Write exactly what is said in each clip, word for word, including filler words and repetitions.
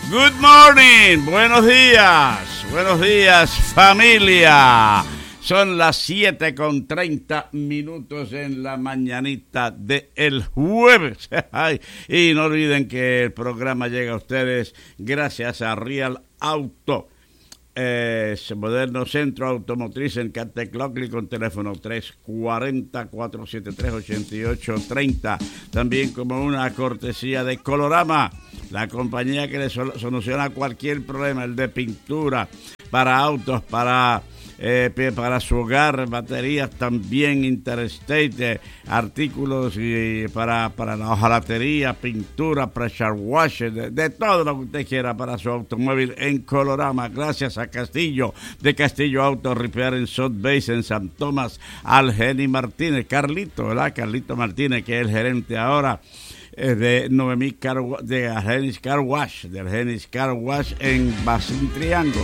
Good morning, buenos días, buenos días familia. Son las siete con treinta minutos en la mañanita del jueves. Y no olviden que el programa llega a ustedes gracias a Real Auto. Eh, moderno centro automotriz en Cateclocli con teléfono tres cuatro cero, cuatro siete tres, ocho ocho tres cero. También como una cortesía de Colorama, la compañía que le sol- soluciona cualquier problema, el de pintura para autos, para eh, para su hogar, baterías también, Interstate, eh, artículos y para, para la hojalatería, pintura, pressure washer, de, de todo lo que usted quiera para su automóvil en Colorama, gracias a Castillo, de Castillo Auto Repair en South Base, en San Tomás, al Geni Martínez, Carlito, ¿verdad? Carlito Martínez, que es el gerente ahora de Noemí Car, de Genis Car Wash, del Genis Car Wash en Basin Triángulo.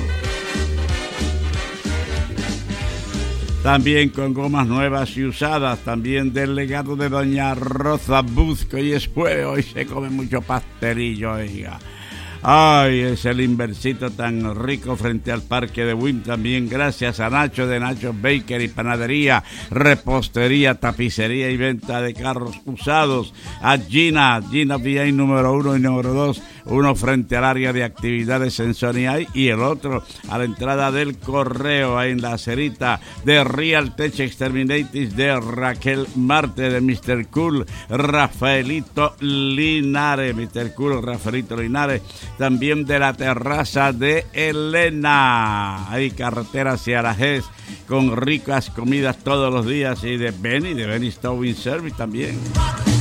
También con gomas nuevas y usadas, también del legado de doña Rosa Busco, y es jueves, hoy se come mucho pastelillo, oiga. Ay, es el inversito tan rico frente al parque de Wynn, también gracias a Nacho de Nacho Baker y Panadería, repostería, tapicería y venta de carros usados. A Gina, Gina V I número uno y número dos, uno frente al área de actividades en Sony Eye y el otro a la entrada del correo, ahí en la acerita de Real Tech Exterminatis de Raquel Marte, de mister Cool, Rafaelito Linares, mister Cool, Rafaelito Linares. También de la terraza de Elena, hay carretera hacia la G E S con ricas comidas todos los días, y de Benny, de Benny Towing Service también.